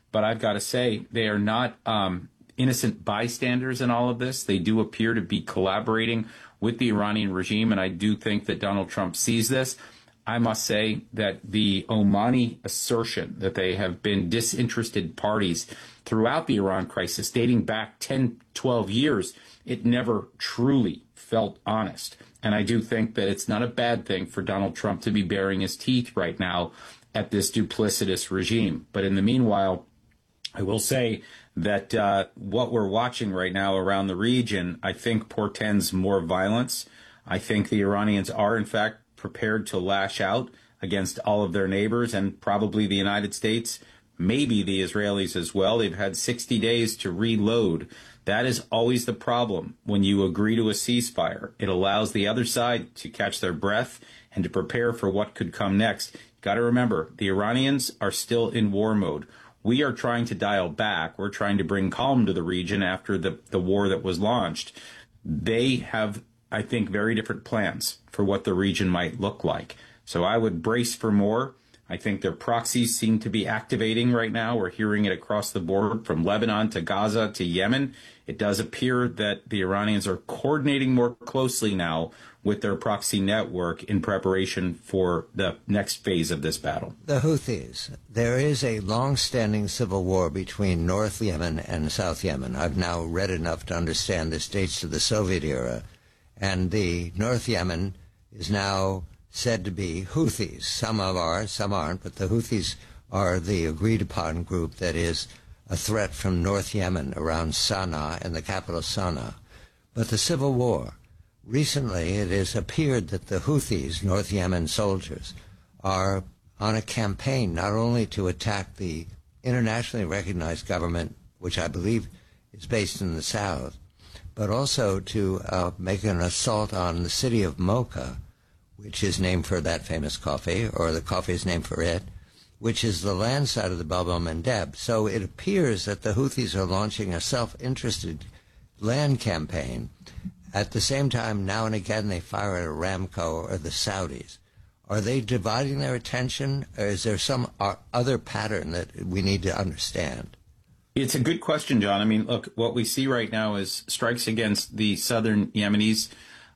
But I've got to say, they are not innocent bystanders in all of this. They do appear to be collaborating with the Iranian regime, and I do think that Donald Trump sees this. I must say that the Omani assertion that they have been disinterested parties throughout the Iran crisis, dating back 10, 12 years, it never truly felt honest. And I do think that it's not a bad thing for Donald Trump to be baring his teeth right now at this duplicitous regime. But in the meanwhile, I will say that what we're watching right now around the region, I think portends more violence. I think the Iranians are, in fact, prepared to lash out against all of their neighbors and probably the United States, maybe the Israelis as well. They've had 60 days to reload. That is always the problem when you agree to a ceasefire. It allows the other side to catch their breath and to prepare for what could come next. Got to remember, the Iranians are still in war mode. We are trying to dial back. We're trying to bring calm to the region after the war that was launched. They have, I think, very different plans for what the region might look like. So I would brace for more. I think their proxies seem to be activating right now. We're hearing it across the board from Lebanon to Gaza to Yemen. It does appear that the Iranians are coordinating more closely now with their proxy network in preparation for the next phase of this battle. The Houthis. There is a long-standing civil war between North Yemen and South Yemen. I've now read enough to understand this dates to the Soviet era. And the North Yemen is now said to be Houthis. Some are, some aren't, but the Houthis are the agreed-upon group that is a threat from North Yemen around Sana'a and the capital Sana'a. But the civil war, recently it has appeared that the Houthis, North Yemen soldiers, are on a campaign not only to attack the internationally recognized government, which I believe is based in the south, but also to make an assault on the city of Mocha, which is named for that famous coffee, or the coffee is named for it, which is the land side of the Bab el-Mandeb. So it appears that the Houthis are launching a self-interested land campaign. At the same time, now and again, they fire at Aramco or the Saudis. Are they dividing their attention, or is there some other pattern that we need to understand? It's a good question, John. I mean, look, what we see right now is strikes against the southern Yemenis.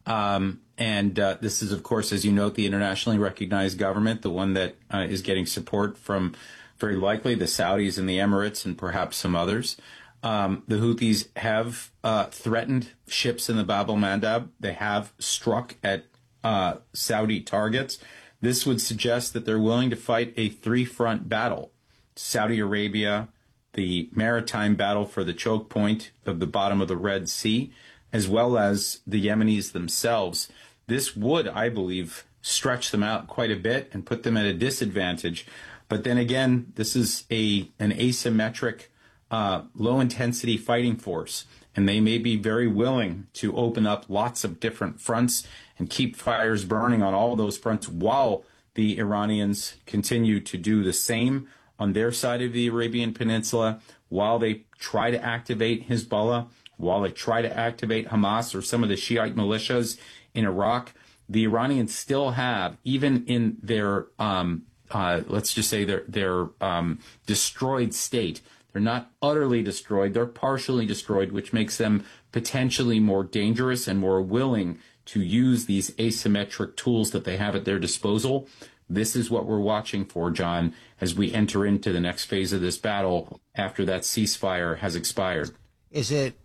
And this is, of course, as you note, the internationally recognized government, the one that is getting support from very likely the Saudis and the Emirates and perhaps some others. The Houthis have threatened ships in the Bab el-Mandeb. They have struck at Saudi targets. This would suggest that they're willing to fight a three-front battle. Saudi Arabia, the maritime battle for the choke point of the bottom of the Red Sea, as well as the Yemenis themselves. This would, I believe, stretch them out quite a bit and put them at a disadvantage. But then again, this is an asymmetric, low-intensity fighting force, and they may be very willing to open up lots of different fronts and keep fires burning on all those fronts while the Iranians continue to do the same on their side of the Arabian Peninsula, while they try to activate Hezbollah, while they try to activate Hamas or some of the Shiite militias in Iraq. The Iranians still have, even in their, let's just say their destroyed state, they're not utterly destroyed, they're partially destroyed, which makes them potentially more dangerous and more willing to use these asymmetric tools that they have at their disposal. This is what we're watching for, John, as we enter into the next phase of this battle after that ceasefire has expired. Is it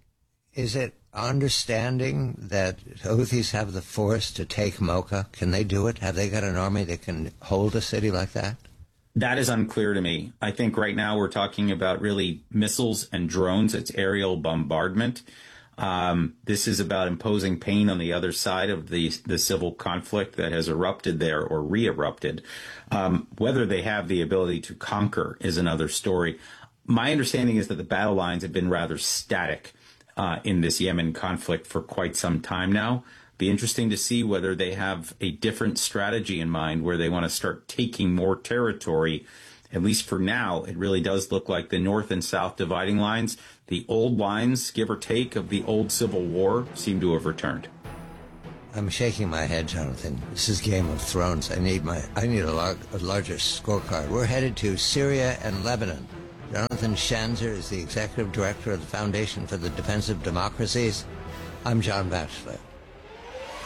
understanding that Houthis have the force to take Mocha? Can they do it? Have they got an army that can hold a city like that? That is unclear to me. I think right now we're talking about really missiles and drones. It's aerial bombardment. This is about imposing pain on the other side of the civil conflict that has erupted there or re-erupted. Whether they have the ability to conquer is another story. My understanding is that the battle lines have been rather static in this Yemen conflict for quite some time now. Be interesting to see whether they have a different strategy in mind where they want to start taking more territory. At least for now, it really does look like the north and south dividing lines, the old lines, give or take, of the old civil war seem to have returned. I'm shaking my head, Jonathan. This is Game of Thrones. I need a larger scorecard. We're headed to Syria and Lebanon. Jonathan Jonathan Schanzer is the executive director of the Foundation for the Defense of Democracies. I'm John Batchelor.